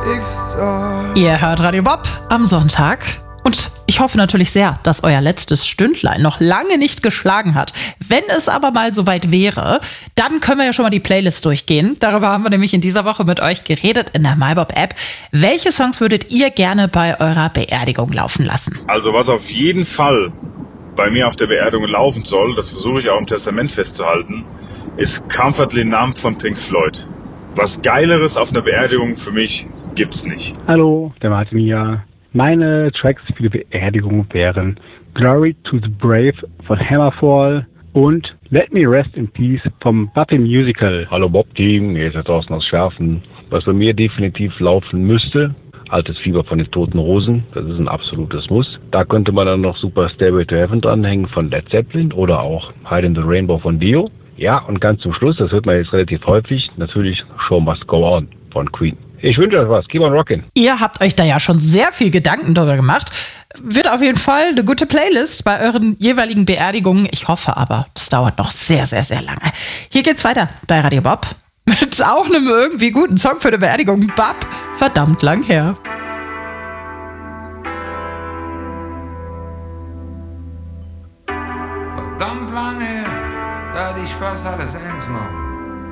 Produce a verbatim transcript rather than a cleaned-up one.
Ihr hört Radio Bob am Sonntag und ich hoffe natürlich sehr, dass euer letztes Stündlein noch lange nicht geschlagen hat. Wenn es aber mal soweit wäre, dann können wir ja schon mal die Playlist durchgehen. Darüber haben wir nämlich in dieser Woche mit euch geredet in der MyBob-App. Welche Songs würdet ihr gerne bei eurer Beerdigung laufen lassen? Also was auf jeden Fall bei mir auf der Beerdigung laufen soll, das versuche ich auch im Testament festzuhalten, ist Comfortably Numb von Pink Floyd. Was Geileres auf einer Beerdigung für mich gibt's nicht. Hallo, der Martin hier. Meine Tracks für die Beerdigung wären Glory to the Brave von Hammerfall und Let Me Rest in Peace vom Buffy Musical. Hallo Bob-Team, hier ist der Thorsten aus Schärfen. Was bei mir definitiv laufen müsste, Altes Fieber von den Toten Rosen, das ist ein absolutes Muss. Da könnte man dann noch super Stairway to Heaven dranhängen von Led Zeppelin oder auch Hide in the Rainbow von Dio. Ja, und ganz zum Schluss, das hört man jetzt relativ häufig, natürlich Show Must Go On von Queen. Ich wünsche euch was. Keep on rockin'. Ihr habt euch da ja schon sehr viel Gedanken darüber gemacht. Wird auf jeden Fall eine gute Playlist bei euren jeweiligen Beerdigungen. Ich hoffe aber, das dauert noch sehr, sehr, sehr lange. Hier geht's weiter bei Radio Bob mit auch einem irgendwie guten Song für eine Beerdigung. Bob, verdammt lang her. Verdammt lang her, da hatte ich fast alles eins noch.